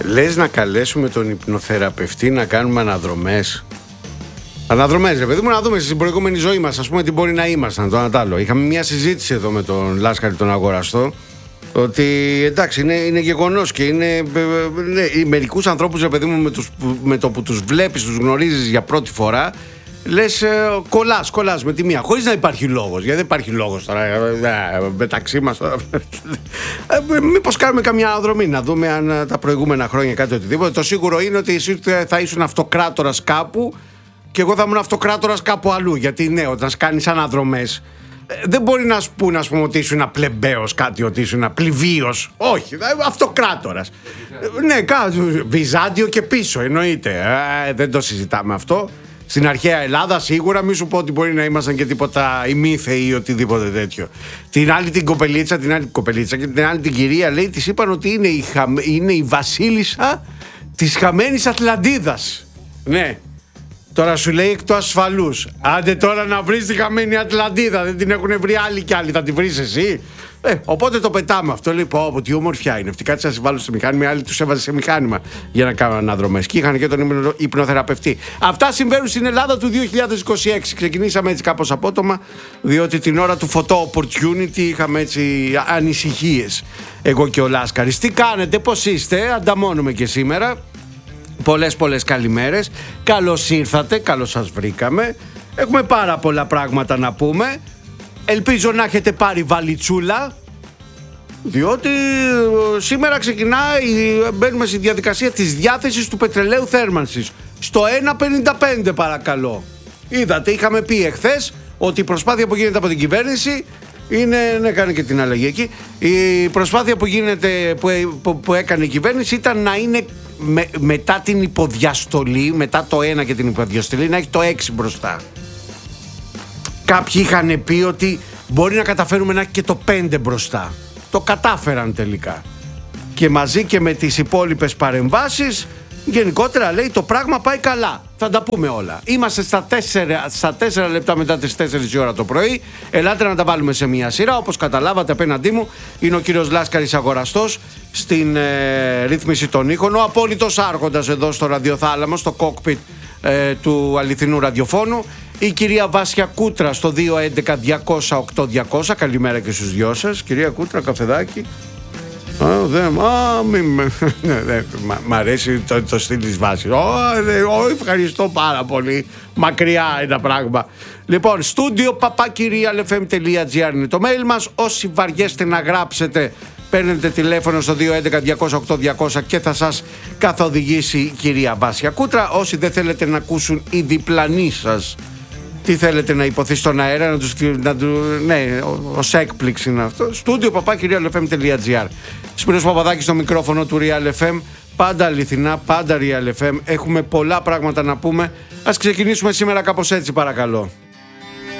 Λες να καλέσουμε τον υπνοθεραπευτή να κάνουμε αναδρομές. Αναδρομές, ρε παιδί μου, να δούμε στην προηγούμενη ζωή μας, ας πούμε, τι μπορεί να ήμασταν, το ένα τ' άλλο. Είχαμε μια συζήτηση εδώ με τον Λάσκαρη τον αγοραστό, ότι εντάξει, είναι γεγονός και είναι. Μερικούς ανθρώπους, ρε παιδί μου, με το που τους βλέπεις, τους γνωρίζεις για πρώτη φορά, λες κολλάς με τη μία, χωρίς να υπάρχει λόγος. Γιατί δεν υπάρχει λόγος τώρα μεταξύ μας. Μήπως κάνουμε καμιά αναδρομή, να δούμε αν τα προηγούμενα χρόνια κάτι οτιδήποτε. Το σίγουρο είναι ότι εσύ θα ήσουν αυτοκράτορας κάπου και εγώ θα ήμουν αυτοκράτορας κάπου αλλού. Γιατί ναι, όταν κάνεις αναδρομές, δεν μπορεί να σου πούνε, ας πούμε, ότι ήσουν ένα πλεμπαίος, κάτι, ότι ήσουν ένα πληβίος. Όχι, αυτοκράτορας. Ναι, Βυζάντιο και πίσω, εννοείται. Δεν το συζητάμε αυτό. Στην αρχαία Ελλάδα σίγουρα, μη σου πω ότι μπορεί να ήμασταν και τίποτα ημίθεοι ή οτιδήποτε τέτοιο. Την άλλη την κοπελίτσα και την άλλη την κυρία, λέει, της είπαν ότι είναι η βασίλισσα της χαμένης Ατλαντίδας. Ναι. Τώρα σου λέει εκ του ασφαλούς. Άντε τώρα να βρεις τη χαμένη Ατλαντίδα. Δεν την έχουν βρει άλλοι κι άλλοι. Θα τη βρεις εσύ. Οπότε το πετάμε αυτό. Λέει, πω, τι ομορφιά είναι αυτή. Κάτσε να σε βάλω στο μηχάνημα. Άλλοι τους έβαζε σε μηχάνημα για να κάνουν αναδρομές. Και είχαν και τον υπνοθεραπευτή. Αυτά συμβαίνουν στην Ελλάδα του 2026. Ξεκινήσαμε έτσι κάπως απότομα, διότι την ώρα του photo opportunity είχαμε έτσι ανησυχίες. Εγώ και ο Λάσκαρης. Τι κάνετε, πώς είστε, ανταμώνουμε και σήμερα. Πολλές καλημέρες. Καλώς ήρθατε, καλώς σας βρήκαμε. Έχουμε πάρα πολλά πράγματα να πούμε. Ελπίζω να έχετε πάρει βαλιτσούλα, διότι σήμερα ξεκινάει, μπαίνουμε στη διαδικασία της διάθεσης του πετρελαίου θέρμανσης. Στο 1,55 παρακαλώ. Είδατε, είχαμε πει εχθές ότι η προσπάθεια που γίνεται από την κυβέρνηση είναι, ναι, κάνει και την αλλαγή εκεί. Η προσπάθεια που γίνεται, που έκανε η κυβέρνηση ήταν να είναι μετά την υποδιαστολή, μετά το 1 και την υποδιαστολή, να έχει το 6 μπροστά. Κάποιοι είχαν πει ότι μπορεί να καταφέρουμε να έχει και το 5 μπροστά. Το κατάφεραν τελικά. Και μαζί και με τις υπόλοιπες παρεμβάσεις, γενικότερα λέει το πράγμα πάει καλά. Θα τα πούμε όλα. Είμαστε στα 4 λεπτά μετά τις 4 η ώρα το πρωί. Ελάτε να τα βάλουμε σε μια σειρά. Όπως καταλάβατε, απέναντί μου είναι ο κύριος Λάσκαρης αγοραστός στην ρύθμιση των ήχων. Ο απόλυτος άρχοντας εδώ στο ραδιοθάλαμο, στο κόκπιτ του αληθινού ραδιοφώνου. Η κυρία Βάσια Κούτρα στο 211-200-8200. Καλημέρα και στους δυο σας. Κυρία Κούτρα, καφεδάκι. Μ' αρέσει το στυλ της Βάσης. Ευχαριστώ πάρα πολύ. Μακριά ένα πράγμα. Λοιπόν, studio papakirialfm.gr είναι το mail μας. Όσοι βαριέστε να γράψετε, παίρνετε τηλέφωνο στο 211-200-8200 και θα σας καθοδηγήσει η κυρία Βάσια Κούτρα. Όσοι δεν θέλετε να ακούσουν οι διπλανοί σας τι θέλετε να υποθεί στον αέρα, ναι, ως έκπληξη είναι αυτό. Studio papakirialfm.gr. Σπύρος Παπαδάκης στο μικρόφωνο του Real FM. Πάντα αληθινά, πάντα Real FM. Έχουμε πολλά πράγματα να πούμε. Ας ξεκινήσουμε σήμερα κάπως έτσι, παρακαλώ.